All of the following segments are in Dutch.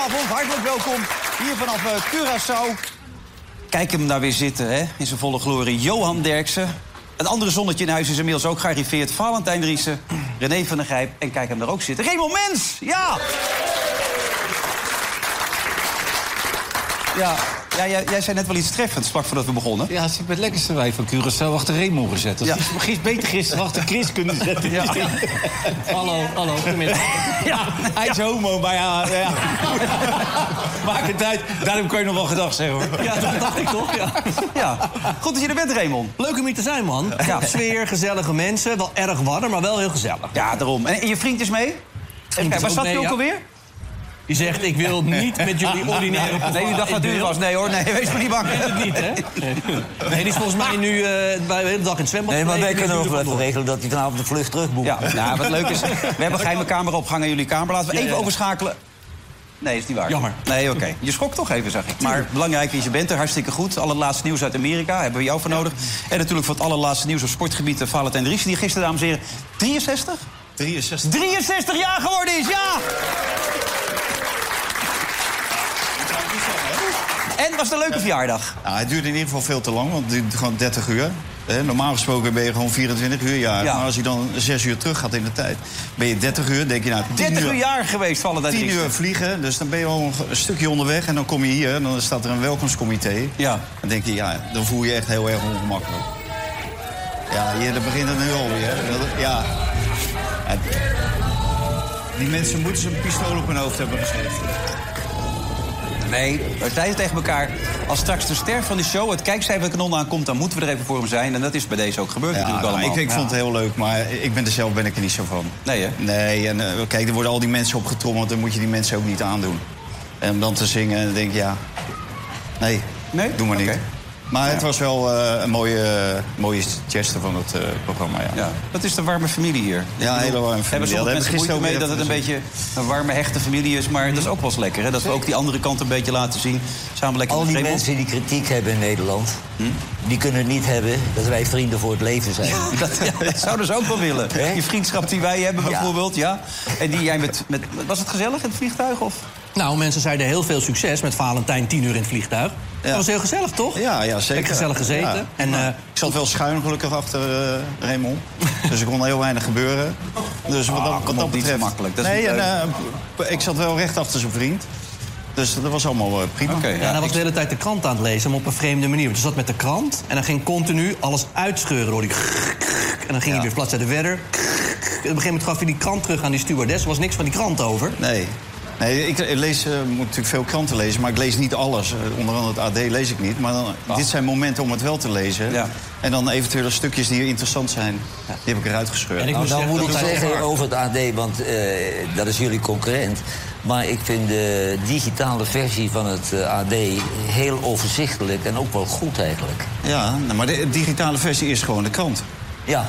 Goedenavond, hartelijk welkom hier vanaf Curaçao. Kijk hem daar weer zitten, hè, in zijn volle glorie. Johan Derksen. Het andere zonnetje in huis is inmiddels ook gearriveerd. Valentijn Driessen, René van der Gijp en kijk hem daar ook zitten. Raymond Mens, ja! Ja, jij zei net wel iets treffends, vlak voordat we begonnen. Ja, ze hebben het lekkerste wijf van Curaçao achter Raymond gezet. Dat is beter gisteren achter Chris kunnen zetten. Ja. Hallo, goedemiddag. Ja, hij is homo, maar ja. Maak het uit. Daarom kan je nog wel gedag zeggen, hoor. Ja, dat dacht ik toch, Ja. Goed dat je er bent, Raymond. Leuk om hier te zijn, man. Ja. Sfeer, gezellige mensen. Wel erg warm, maar wel heel gezellig. Ja, daarom. En je vriend is mee? Kijk, waar zat hij ook alweer? Die zegt, ik wil niet met jullie ordinaire... Nee, die dacht dat u was. Nee hoor, nee, wees maar niet bang. Ik weet het niet, hè? Nee, die is volgens mij nu bij de hele dag in het zwembad. Nee, maar wij kunnen ook wel even regelen dat hij vanavond de vlucht terugboekt. Ja, nou, wat leuk is, we hebben geheime camera opgehangen in jullie kamer. Laten we even overschakelen. Nee, is niet waar. Jammer. Nee, oké. Je schrok toch even, zag ik. Maar belangrijk is, je bent er hartstikke goed. Allerlaatste nieuws uit Amerika hebben we jou voor nodig. En natuurlijk voor het allerlaatste nieuws op sportgebied Valentijn Driessen. Die gisteren, dames en heren, 63? 63 jaar geworden is, ja! En was het een leuke verjaardag? Nou, het duurde in ieder geval veel te lang, want het duurde gewoon 30 uur. Normaal gesproken ben je gewoon 24 uur jaar. Ja. Maar als je dan 6 uur terug gaat in de tijd, ben je 30 uur, denk je nou... 30 uur jaar geweest, Valentijn 10 uur vliegen, dus dan ben je al een stukje onderweg... en dan kom je hier en dan staat er een welkomstcomité. Ja. Dan denk je, ja, dan voel je echt heel erg ongemakkelijk. Ja, hier, dan begint het nu alweer. Ja. Die mensen moeten zo'n pistool op hun hoofd hebben geschreven. Nee, we zeiden tegen elkaar... als straks de ster van de show het kijkcijferkanon aankomt... dan moeten we er even voor hem zijn. En dat is bij deze ook gebeurd natuurlijk allemaal. Ik vond het heel leuk, maar zelf ben ik er niet zo van. Nee, hè? Nee, en kijk, er worden al die mensen opgetrommeld... dan moet je die mensen ook niet aandoen. En om dan te zingen, en dan denk ik, ja... Nee, doe maar niet. Okay. Maar het was wel een mooie geste van het programma, ja. Dat is de warme familie hier. Ja, een hele warme familie. Hebben mensen moeite mee dat het een beetje een warme, hechte familie is... maar dat is ook wel eens lekker, hè? Dat we ook die andere kant een beetje laten zien. Samen lekker al die mensen die kritiek hebben in Nederland... die kunnen het niet hebben dat wij vrienden voor het leven zijn. Dat zouden ze ook wel willen. Die vriendschap die wij hebben bijvoorbeeld, ja. En die jij met... Was het gezellig in het vliegtuig, of... Nou, mensen zeiden heel veel succes met Valentijn 10 uur in het vliegtuig. Ja. Dat was heel gezellig, toch? Ja, zeker. Lekker gezellig gezeten. Ja. En, ik zat wel schuin gelukkig achter Raymond. Dus er kon heel weinig gebeuren. Dus wat dat betreft... makkelijk. Dat is ik zat wel recht achter zijn vriend. Dus dat was allemaal prima. Okay, ja, hij was de hele tijd de krant aan het lezen, maar op een vreemde manier. Want hij zat met de krant en dan ging continu alles uitscheuren door die... En dan ging hij weer bladzijde verder. En op een gegeven moment gaf hij die krant terug aan die stewardess. Er was niks van die krant over. Nee, ik moet natuurlijk veel kranten lezen, maar ik lees niet alles. Onder andere het AD lees ik niet. Maar dit zijn momenten om het wel te lezen. Ja. En dan eventuele stukjes die interessant zijn, die heb ik eruit gescheurd. En dan moet ik zeggen over het AD, want dat is jullie concurrent. Maar ik vind de digitale versie van het AD heel overzichtelijk en ook wel goed eigenlijk. Ja, maar de digitale versie is gewoon de krant. Ja.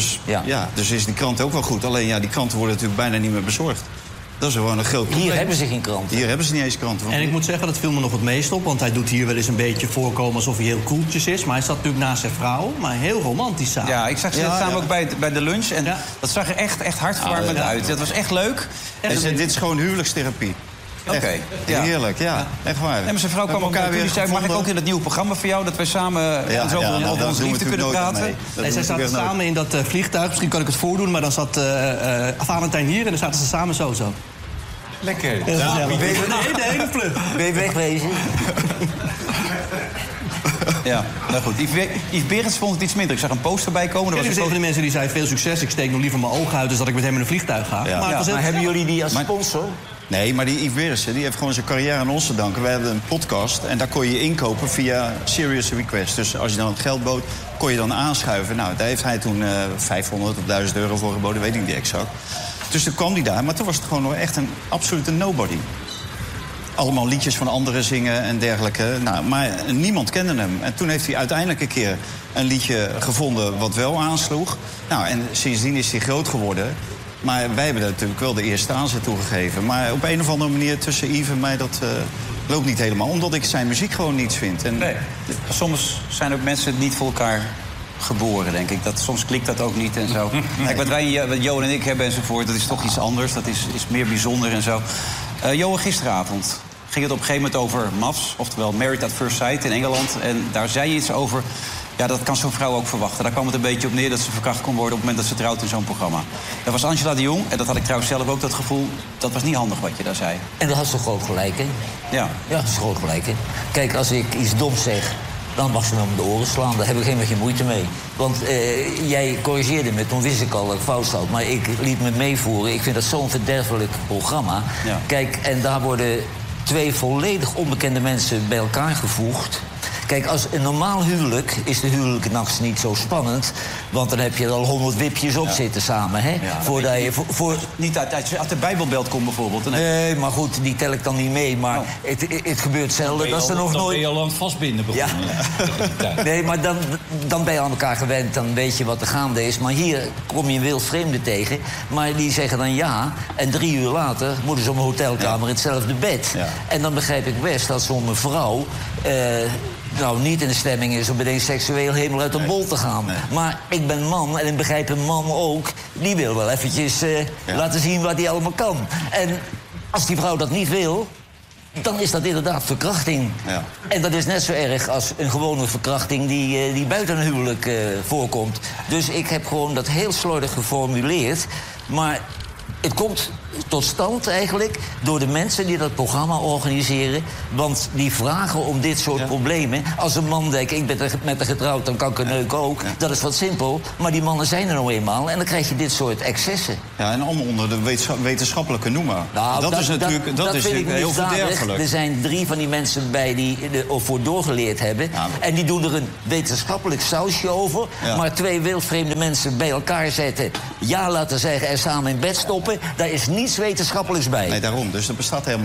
Dus is die krant ook wel goed. Alleen die kranten worden natuurlijk bijna niet meer bezorgd. Dat is gewoon een groot probleem. Hier hebben ze geen kranten. Hier hebben ze niet eens kranten. En ik moet zeggen, dat viel me nog het meest op. Want hij doet hier wel eens een beetje voorkomen alsof hij heel koeltjes is. Maar hij zat natuurlijk naast zijn vrouw. Maar heel romantisch samen. Ja, ik zag ze samen ook bij de lunch. En dat zag er echt hartverwarmend uit. Dat was echt leuk. Dit is gewoon huwelijkstherapie. Oké. Heerlijk, echt waar. En zijn vrouw kwam elkaar weer zei, mag ik ook in het nieuwe programma voor jou... dat wij samen over onze liefde kunnen praten? Nee, zij zaten samen in dat vliegtuig. Misschien kan ik het voordoen, maar dan zat Valentijn hier... en dan zaten ze samen zo. Lekker. Nee, flut. Ben je wegwezen? Ja, nou goed. Yves Berends vond het iets minder. Ik zag een poster bij komen. Er was een van de mensen die zei, veel succes. Ik steek nog liever mijn ogen uit... dus dat ik met hem in een vliegtuig ga. Ja. Maar hebben jullie die als sponsor? Nee, maar die Yves Berendsen, die heeft gewoon zijn carrière aan ons te danken. We hebben een podcast en daar kon je inkopen via Serious Request. Dus als je dan het geld bood, kon je dan aanschuiven. Nou, daar heeft hij toen 500 of 1000 euro voor geboden, weet ik niet exact. Dus toen kwam hij daar, maar toen was het gewoon nog echt een absolute nobody. Allemaal liedjes van anderen zingen en dergelijke. Nou, maar niemand kende hem. En toen heeft hij uiteindelijk een keer een liedje gevonden wat wel aansloeg. Nou, en sindsdien is hij groot geworden. Maar wij hebben natuurlijk wel de eerste aanzet toegegeven. Maar op een of andere manier tussen Yves en mij, dat loopt niet helemaal. Omdat ik zijn muziek gewoon niets vind. En... Nee, soms zijn ook mensen niet voor elkaar geboren, denk ik. Soms klikt dat ook niet en zo. Kijk, wat Johan en ik hebben enzovoort, dat is toch iets anders. Dat is meer bijzonder en zo. Johan, gisteravond ging het op een gegeven moment over MAFS, oftewel Married at First Sight in Engeland. En daar zei je iets over. Ja, dat kan zo'n vrouw ook verwachten. Daar kwam het een beetje op neer dat ze verkracht kon worden op het moment dat ze trouwt in zo'n programma. Dat was Angela de Jong, en dat had ik trouwens zelf ook dat gevoel. Dat was niet handig wat je daar zei. En dat had ze groot gelijk, hè? Ja. Ja, dat is groot gelijk, hè? Kijk, als ik iets doms zeg, dan mag ze me om de oren slaan. Daar heb ik geen moeite mee. Want jij corrigeerde me, toen wist ik al dat ik fout had. Maar ik liet me meevoeren. Ik vind dat zo'n verderfelijk programma. Ja. Kijk, en daar worden 2 volledig onbekende mensen bij elkaar gevoegd. Kijk, als een normaal huwelijk is de huwelijknacht niet zo spannend. Want dan heb je er al 100 wipjes op zitten samen, hè? Ja, voordat je... Niet uit de Bijbelbelt komt bijvoorbeeld. Nee, maar goed, die tel ik dan niet mee. Maar het gebeurt zelden. Dat er nog dan nooit... ben je al aan het vastbinden begonnen. Ja. Nee, maar dan ben je aan elkaar gewend. Dan weet je wat er gaande is. Maar hier kom je een wild vreemde tegen. Maar die zeggen dan ja. En 3 uur later moeten ze op een hotelkamer in hetzelfde bed. Ja. En dan begrijp ik best dat zo'n mevrouw... nou, niet in de stemming is om meteen seksueel helemaal uit de bol te gaan. Nee. Maar ik ben man en ik begrijp een man ook. Die wil wel eventjes laten zien wat hij allemaal kan. En als die vrouw dat niet wil, dan is dat inderdaad verkrachting. Ja. En dat is net zo erg als een gewone verkrachting die buiten een huwelijk voorkomt. Dus ik heb gewoon dat heel slordig geformuleerd. Maar het komt tot stand eigenlijk door de mensen die dat programma organiseren. Want die vragen om dit soort problemen. Als een man denkt, ik ben met haar getrouwd, dan kan ik een neuk ook. Ja. Dat is wat simpel. Maar die mannen zijn er nou eenmaal. En dan krijg je dit soort excessen. Ja, en allemaal onder de wetenschappelijke noemer. Nou, dat is natuurlijk heel verderfelijk. Er zijn 3 van die mensen bij die ervoor doorgeleerd hebben. Ja. En die doen er een wetenschappelijk sausje over. Ja. Maar 2 wildvreemde mensen bij elkaar zetten. Ja, laten zeggen, en samen in bed stoppen. Daar is niets wetenschappelijks bij. Nee, daarom. Dus er bestaat helemaal